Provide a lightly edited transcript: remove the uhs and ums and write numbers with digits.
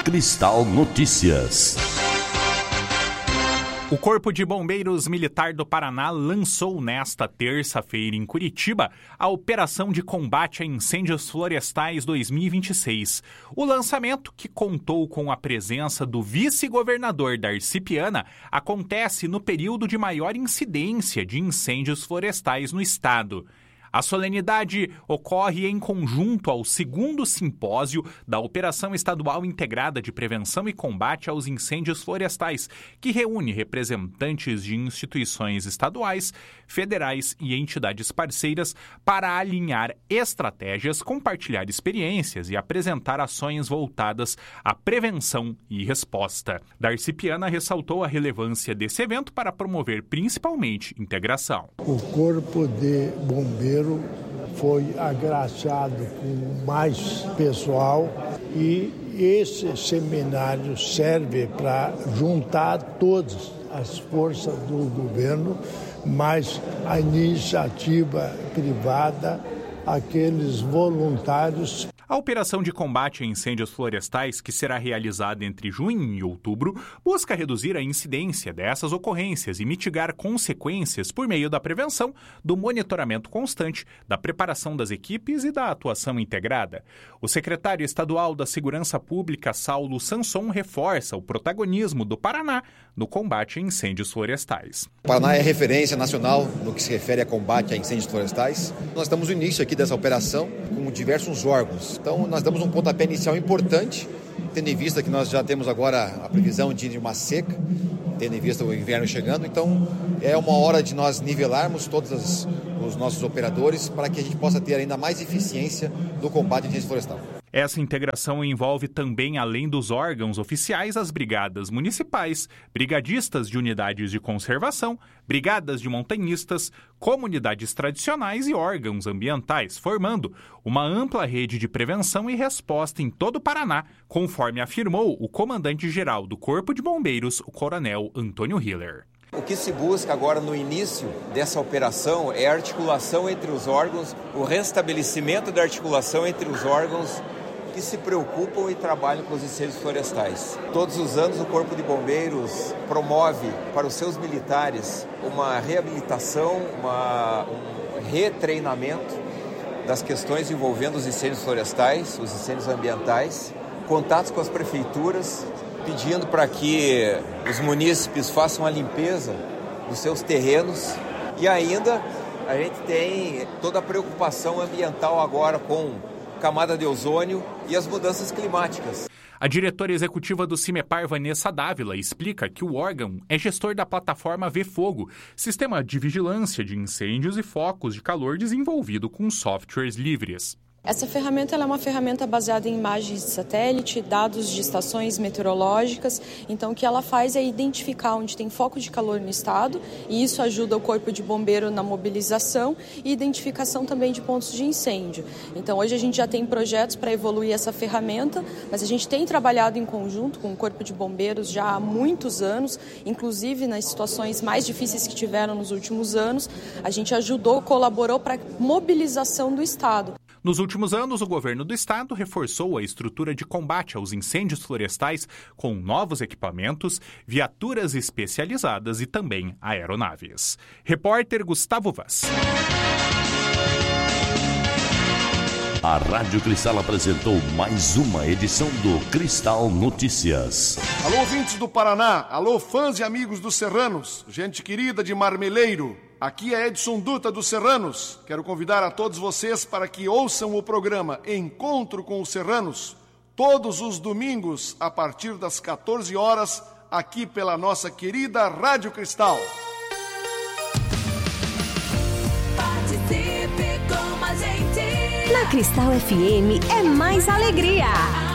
Cristal Notícias. O Corpo de Bombeiros Militar do Paraná lançou nesta terça-feira em Curitiba a Operação de Combate a Incêndios Florestais 2026. O lançamento, que contou com a presença do vice-governador Darcy Piana, acontece no período de maior incidência de incêndios florestais no estado. A solenidade ocorre em conjunto ao 2º simpósio da Operação Estadual Integrada de Prevenção e Combate aos Incêndios Florestais, que reúne representantes de instituições estaduais, federais e entidades parceiras para alinhar estratégias, compartilhar experiências e apresentar ações voltadas à prevenção e resposta. Darcy Piana ressaltou a relevância desse evento para promover principalmente integração. O Corpo de Bombeiros foi agraciado com mais pessoal e esse seminário serve para juntar todas as forças do governo, mais a iniciativa privada, aqueles voluntários. A operação de combate a incêndios florestais, que será realizada entre junho e outubro, busca reduzir a incidência dessas ocorrências e mitigar consequências por meio da prevenção, do monitoramento constante, da preparação das equipes e da atuação integrada. O secretário estadual da Segurança Pública, Saulo Sanson, reforça o protagonismo do Paraná no combate a incêndios florestais. O Paraná é referência nacional no que se refere a combate a incêndios florestais. Nós estamos no início aqui dessa operação com diversos órgãos. Então, nós damos um pontapé inicial importante, tendo em vista que nós já temos agora a previsão de uma seca, tendo em vista o inverno chegando. Então, é uma hora de nós nivelarmos todos os nossos operadores para que a gente possa ter ainda mais eficiência no combate à incêndio florestal. Essa integração envolve também, além dos órgãos oficiais, as brigadas municipais, brigadistas de unidades de conservação, brigadas de montanhistas, comunidades tradicionais e órgãos ambientais, formando uma ampla rede de prevenção e resposta em todo o Paraná, conforme afirmou o comandante-geral do Corpo de Bombeiros, o coronel Antônio Hiller. O que se busca agora no início dessa operação é a articulação entre os órgãos, o restabelecimento da articulação entre os órgãos que se preocupam e trabalham com os incêndios florestais. Todos os anos o Corpo de Bombeiros promove para os seus militares uma reabilitação, um retreinamento das questões envolvendo os incêndios florestais, os incêndios ambientais, contatos com as prefeituras, pedindo para que os munícipes façam a limpeza dos seus terrenos e ainda a gente tem toda a preocupação ambiental agora com camada de ozônio e as mudanças climáticas. A diretora executiva do CIMEPAR, Vanessa Dávila, explica que o órgão é gestor da plataforma VFogo, sistema de vigilância de incêndios e focos de calor desenvolvido com softwares livres. Essa ferramenta é uma ferramenta baseada em imagens de satélite, dados de estações meteorológicas. Então, o que ela faz é identificar onde tem foco de calor no estado, e isso ajuda o Corpo de Bombeiro na mobilização e identificação também de pontos de incêndio. Então, hoje a gente já tem projetos para evoluir essa ferramenta, mas a gente tem trabalhado em conjunto com o Corpo de Bombeiros já há muitos anos, inclusive nas situações mais difíceis que tiveram nos últimos anos, a gente ajudou, colaborou para a mobilização do estado. Nos últimos anos, o governo do estado reforçou a estrutura de combate aos incêndios florestais com novos equipamentos, viaturas especializadas e também aeronaves. Repórter Gustavo Vaz. A Rádio Cristal apresentou mais uma edição do Cristal Notícias. Alô, ouvintes do Paraná, alô, fãs e amigos dos Serranos, gente querida de Marmeleiro. Aqui é Edson Dutra dos Serranos. Quero convidar a todos vocês para que ouçam o programa Encontro com os Serranos, todos os domingos, a partir das 14 horas, aqui pela nossa querida Rádio Cristal. Participe com a gente. Na Cristal FM é mais alegria.